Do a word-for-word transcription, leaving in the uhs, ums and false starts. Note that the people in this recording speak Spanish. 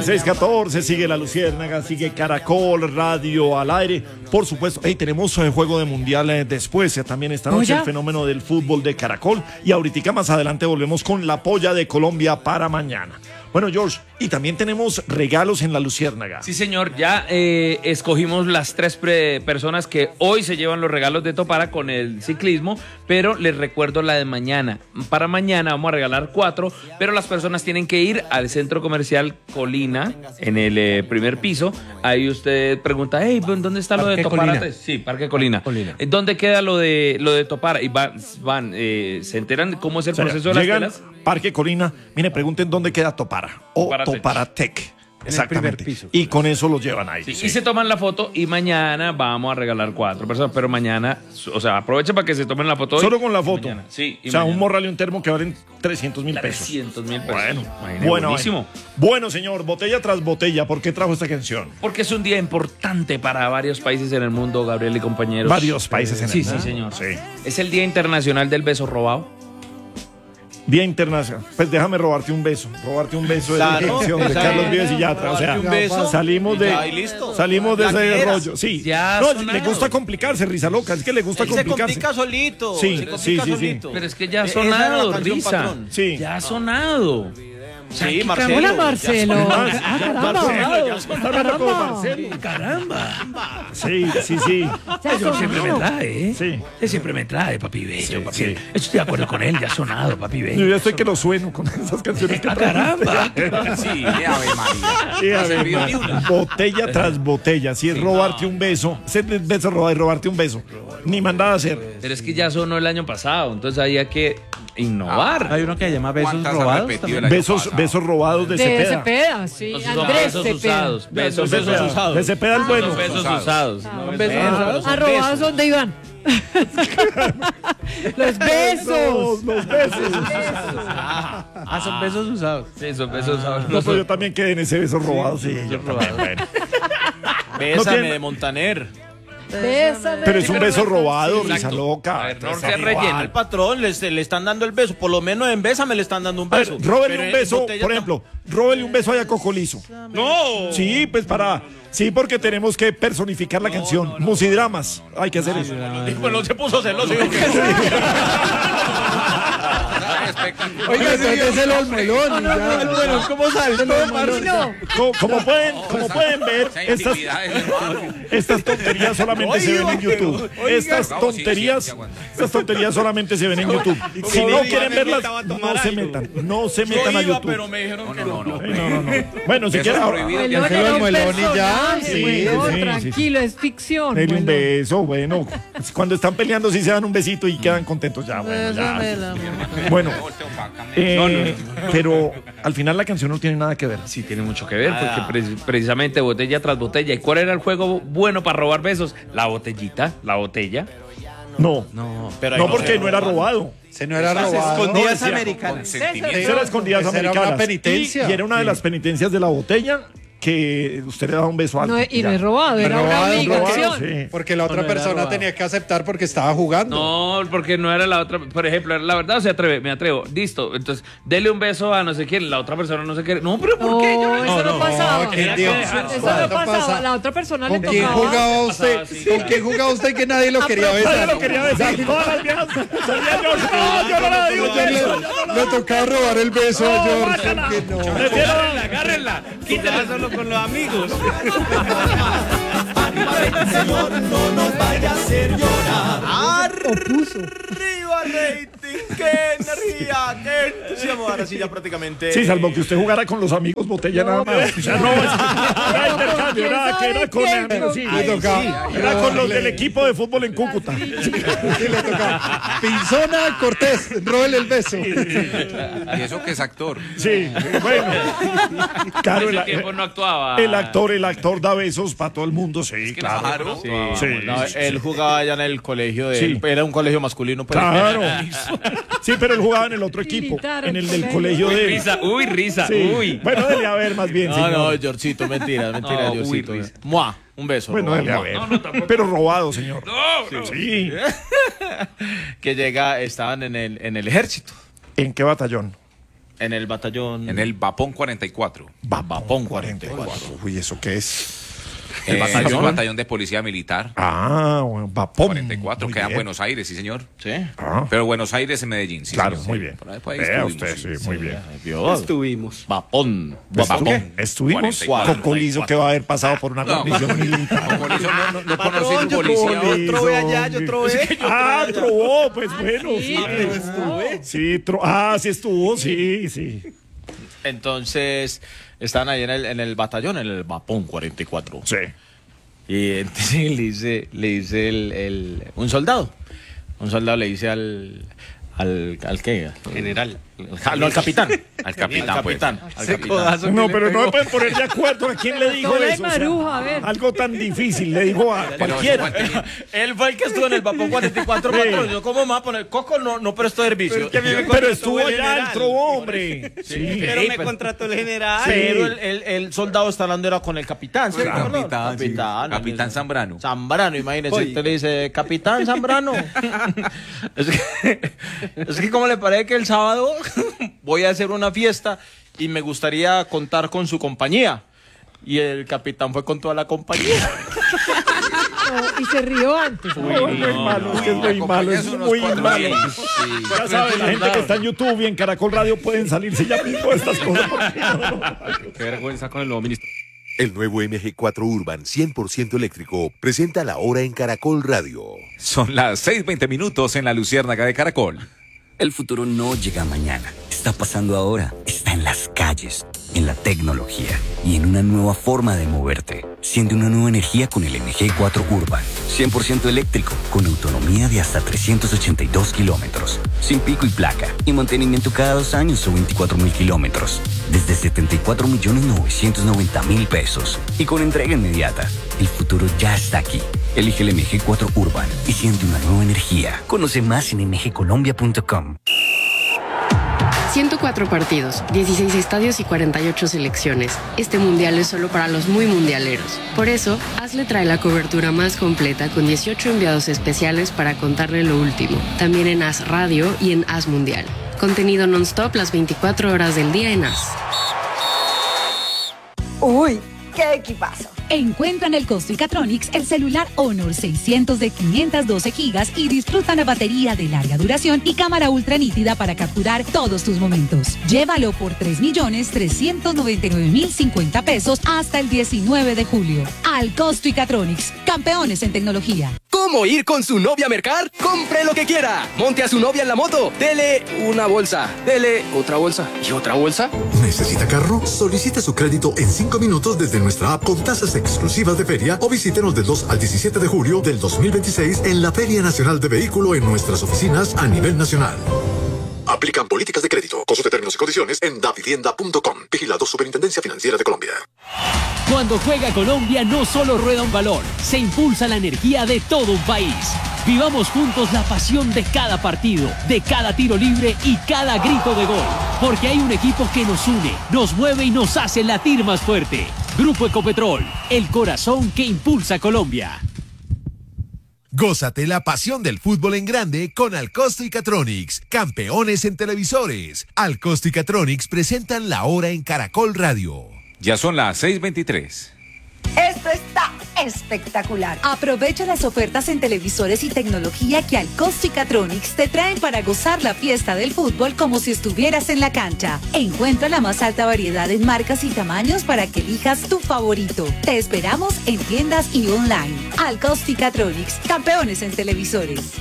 seis catorce, sigue La Luciérnaga, sigue Caracol Radio al aire. Por supuesto, hey, tenemos el juego de mundial eh, después, eh, también esta noche, el fenómeno del fútbol de Caracol. Y ahorita más adelante volvemos con la polla de Colombia para mañana. Bueno, George, y también tenemos regalos en La Luciérnaga. Sí, señor, ya eh, escogimos las tres pre- personas que hoy se llevan los regalos de Topara con el ciclismo, pero les recuerdo la de mañana. Para mañana vamos a regalar cuatro, pero las personas tienen que ir al centro comercial Colina, en el eh, primer piso. Ahí usted pregunta, hey, ¿dónde está lo de Topara? Colina. Sí, Parque Colina. Colina. ¿Dónde queda lo de lo de Topara? Y van, van eh, se enteran cómo es el o sea, proceso de las telas. Parque Colina, mire, pregunten dónde queda Topara o Toparatec. Toparatec. Exactamente. Y con eso los llevan ahí. Sí, sí. Y se toman la foto y mañana vamos a regalar cuatro personas, pero mañana, o sea, aprovechen para que se tomen la foto. Solo hoy. con la foto. Mañana. Sí. O sea, mañana. un morral y un termo que valen trescientos mil pesos. trescientos mil pesos. Bueno, Imagínate, bueno, buenísimo. Bueno. bueno, señor, botella tras botella, ¿por qué trajo esta canción? Porque es un día importante para varios países en el mundo, Gabriel y compañeros. Varios países en el sí, mundo. Sí, señor. Sí. Es el Día Internacional del Beso Robado. Día Internacional. Pues déjame robarte un beso. Robarte un beso Claro, de la canción de Carlos Vives y Yatra. O sea, un beso, salimos de, ya, y listo. salimos de Ya ese quieras. rollo. Sí. Ya no, sonado. le gusta complicarse, risa loca. Es que le gusta Él se complicarse. complica solito. Sí, se complica sí, sí, sí. solito. Pero es que ya ha Esa era la sonado, canción, Risa. patrón. Sí. Ya ha sonado. Sí, Marcelo. Hola, Marcelo. Ah, Ah, ya, caramba. Marcelo, ya está hablando como Caramba. Marcelo. Caramba. Sí, sí, sí. Ya Yo siempre me sonó. trae, ¿eh? Sí. Él siempre me trae, papi bello, Sí, papi. sí. Estoy de acuerdo con él, ya ha sonado, papi bello. Yo ya estoy que lo sueno con esas canciones que ¡Ah, trae. caramba! Sí, Ave María. Sí, a No se ver, vio ni una. botella tras botella. Si es robarte un beso, ser beso robar y robarte un beso. Ni mandada a hacer. Pero es que ya sonó el año pasado, entonces había que innovar. Hay uno que se llama besos ¿Cuántas ha robados. repetido también. el año Besos, pasado? besos robados de, De Cepeda. Cepeda, sí. Entonces son Andrés besos Cepeda. usados. Besos, De besos Cepeda. usados. De Cepeda el bueno. Son besos usados. No, Besos besos usados. Arrobados son de Iván. Los besos. Los besos. Ah, son besos usados. Sí, son besos usados. No, pero yo también quedé en ese beso robado. Sí, yo también, bueno. Bésame tiene- de Montaner. Bésame. Pero es un beso robado, Exacto. risa loca. A ver, no Entonces, se rellena. Al patrón le, le están dando el beso. Por lo menos en Bésame le están dando un A ver, beso. róbele Pero un en beso, botella por tam- ejemplo, róbele un beso a Yacoco Lizo. ¡No! Sí, pues para. Sí, porque tenemos que personificar la canción. Musidramas. Hay que hacer eso. Bueno, se puso celoso. dijo que- Oiga, entonces el olmelón. y ya. Bueno, ¿cómo sale? No. Co- Como, pueden, como pueden ver, estas, estas tonterías solamente se ven en YouTube. Estas tonterías, estas tonterías solamente se ven en YouTube. Si no quieren verlas, no se metan. No se metan a Yo iba, YouTube. pero me dijeron que no. No, no, no. Bueno, si quieren, Melón Ya se era lo un melón y ya. personaje, Sí, bueno, sí, sí. tranquilo, es ficción. denle un Melón. beso, bueno. Cuando están peleando, sí se dan un besito y quedan contentos ya. Bueno, ya. Bésame. Bueno, eh, pero al final la canción no tiene nada que ver. Sí, tiene mucho que ver, porque pre- precisamente botella tras botella. ¿Y cuál era el juego bueno para robar besos? La botellita, la botella. No, No, Pero ahí no no porque se no era roba. robado. se no era Esas robado. escondidas No, americanas. Consentimiento. Eso era escondidas Esa era americanas. una penitencia. Y, y era una de Sí. las penitencias de la botella que usted le daba un beso a No, alguien. y no Ya. es robado, era una Robado, obligación. robado, sí. Porque la otra No, no era persona robado. tenía que aceptar porque estaba jugando. No, porque no era la otra. Por ejemplo, la verdad se atreve, me atrevo. Listo. Entonces, dele un beso a no sé quién, la otra persona no sé qué. No, pero ¿por qué? Yo No, no- eso no, no, pasaba. qué Eso Dios. no Eso pasaba. pasa. La otra persona ¿Con le quién tocaba. jugaba usted? Pasaba así, ¿Con claro. quién jugaba usted que nadie lo quería Nadie besar? lo quería besar. Todas las viejas salían yo. No, yo no la digo. Le, le tocaba robar el beso a George. bácala. que no. Agárrenla, agárrenla. Quítala solo con los amigos. Señor, no nos vaya a hacer llorar. Opuso. Arriba, rating. ¡Qué energía! ¡Qué entusiasmo! Ahora sí, ya prácticamente. Sí, salvo que usted jugara con los amigos botella nada más. O sea, no, es- era intercambio, era que era con amigos, sí, Le tocaba. era con los del equipo de fútbol en Cúcuta. Sí, le tocaba. Pinzona Cortés, róbele el beso. Y eso que es actor. Sí, bueno. Claro, En el, ese tiempo no actuaba. el actor, el actor da besos para todo el mundo, sí, claro. Claro. Sí, No, sí, él sí. jugaba allá en el colegio de Sí. él. Era un colegio masculino. Pues. Claro. Sí, pero él jugaba en el otro equipo, Militar, en el del colegio. colegio Uy, de él. risa, uy, risa, Sí. uy. Bueno, dele a ver más bien, No, señor. no, Georgito, mentira, mentira, No, uy, Georgito. risa. Mua, un beso. Bueno, Mua, dele a mua. ver. No, no, tampoco. Pero robado, señor. No, no. Sí. Que llega, estaban en el, en el ejército. ¿En qué batallón? En el batallón. En el Vapón cuarenta y cuatro. Vapón cuarenta y cuatro. Uy, ¿eso qué es? ¿El batallón? batallón? batallón de policía militar. Ah, bueno, Vapón. cuarenta y cuatro, Muy queda en bien. Buenos Aires, sí, señor. Sí. Ah, Pero Buenos Aires en Medellín, sí. claro, señor. muy bien. Por ahí, por ahí Vea estuvimos, usted, sí. sí, muy bien. ¿Vio? Estuvimos. Vapón. ¿Vapón? ¿Vapón? Estuvimos. cuarenta y cuatro. Cocolizo que va a haber pasado por una No. condición militar. Como eso no, no, no conocí Patrón, un yo policía. trobé, yo trobé allá, yo trobé. Ah, trobó, pues bueno, sí. pero estuve. Sí, tro- ah, sí estuvo, sí, sí. Entonces, están ahí en el, en el batallón, en el Vapón cuarenta y cuatro. Sí. Y entonces le dice, le dice el, el- un soldado. Un soldado le dice al. ¿Al, al qué? General. Al, no, al capitán. Al capitán, Al pues. capitán. Al Ese capitán. codazo que No, le pero no pegó. me pueden poner de acuerdo a quién le dijo Doctora eso. o sea, Maruja, a ver. algo tan difícil, le dijo a Pero cualquiera. ese guante- Él fue el que estuvo en el Vapón cuarenta y cuatro, Sí. patrón. Yo, ¿cómo me va a poner? Coco no, no prestó servicio. Pero es que a mí me Pero contrató estuvo el allá el general. trobó, hombre. Sí. Pero Sí, me pues. contrató el general. Pero el, el, el soldado está hablando era con el capitán. ¿sí? Claro. Perdón. Capitán, sí. Capitán. Capitán Zambrano. Zambrano, imagínese. Oye. Usted le dice, Capitán Zambrano. es, que, es que, ¿cómo le parece que el sábado voy a hacer una fiesta y me gustaría contar con su compañía? Y el capitán fue con toda la compañía. No, y se rió antes. No, es muy malo, es que es muy La malo, compañía es son unos muy cuatro malo. mil. Sí. Ya saben, la gente que está en YouTube y en Caracol Radio pueden salirse ya mismo de estas cosas. porque no, no. Qué vergüenza con el nuevo ministro. El nuevo M G cuatro Urban cien por ciento eléctrico presenta la hora en Caracol Radio. Son las seis veinte minutos en la Luciérnaga de Caracol. El futuro no llega mañana, está pasando ahora, está en las calles, en la tecnología y en una nueva forma de moverte. Siente una nueva energía con el M G cuatro Urban, cien por ciento eléctrico, con autonomía de hasta trescientos ochenta y dos kilómetros, sin pico y placa y mantenimiento cada dos años o veinticuatro mil kilómetros, desde setenta y cuatro millones novecientos noventa mil pesos y con entrega inmediata. El futuro ya está aquí. Elige el M G cuatro Urban y siente una nueva energía. Conoce más en m g colombia punto com. ciento cuatro partidos, dieciséis estadios y cuarenta y ocho selecciones. Este mundial es solo para los muy mundialeros. Por eso, Hazle trae la cobertura más completa con dieciocho enviados especiales para contarle lo último. También en Haz Radio y en Haz Mundial. Contenido non-stop las veinticuatro horas del día en Haz. Uy, qué equipazo. Encuentra en el Costricatronics el celular Honor seiscientos de quinientos doce gigas y disfruta una batería de larga duración y cámara ultra nítida para capturar todos tus momentos. Llévalo por tres millones trescientos noventa y nueve mil cincuenta pesos hasta el diecinueve de julio. Al Costricatronics, campeones en tecnología. ¿Cómo ir con su novia a mercar? ¡Compre lo que quiera! Monte a su novia en la moto. Dele una bolsa. Dele otra bolsa. ¿Y otra bolsa? ¿Necesita carro? Solicite su crédito en cinco minutos desde nuestra app con tasas exclusivas de feria o visítenos del dos al diecisiete de julio del dos mil veintiséis en la Feria Nacional de Vehículo en nuestras oficinas a nivel nacional. Aplican políticas de crédito. Consulte términos y condiciones en davivienda punto com. Vigilado Superintendencia Financiera de Colombia. Cuando juega Colombia no solo rueda un balón, se impulsa la energía de todo un país. Vivamos juntos la pasión de cada partido, de cada tiro libre y cada grito de gol. Porque hay un equipo que nos une, nos mueve y nos hace latir más fuerte. Grupo Ecopetrol, el corazón que impulsa Colombia. Gózate la pasión del fútbol en grande con Alcosto y Catronics, campeones en televisores. Alcosto y Catronics presentan la hora en Caracol Radio. Ya son las seis veintitrés. Esto está espectacular. Aprovecha las ofertas en televisores y tecnología que Alcosto y Catronics te traen para gozar la fiesta del fútbol como si estuvieras en la cancha. Encuentra la más alta variedad en marcas y tamaños para que elijas tu favorito. Te esperamos en tiendas y online. Alcosto y Catronics, campeones en televisores.